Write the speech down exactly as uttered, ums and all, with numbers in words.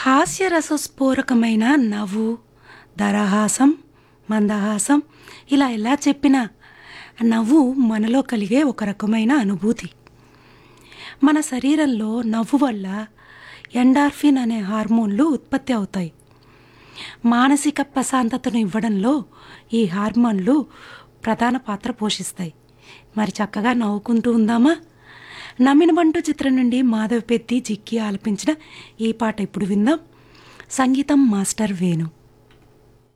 హాస్యరసస్ఫోరకమైన నవ్వు, దరహాసం, మందహాసం ఇలా ఎలా చెప్పినా నవ్వు మనలో కలిగే ఒక రకమైన అనుభూతి. మన శరీరంలో నవ్వు వల్ల ఎండార్ఫిన్ అనే హార్మోన్లు ఉత్పత్తి అవుతాయి. మానసిక ప్రశాంతతను ఇవ్వడంలో ఈ హార్మోన్లు ప్రధాన పాత్ర పోషిస్తాయి. మరి చక్కగా నవ్వుకుంటూ ఉందామా? నమ్మిన బంటు చిత్రం నుండి మాధవ్ పెద్ది జిక్కి ఆలపించిన ఈ పాట ఇప్పుడు విందాం. సంగీతం మాస్టర్ వేణు.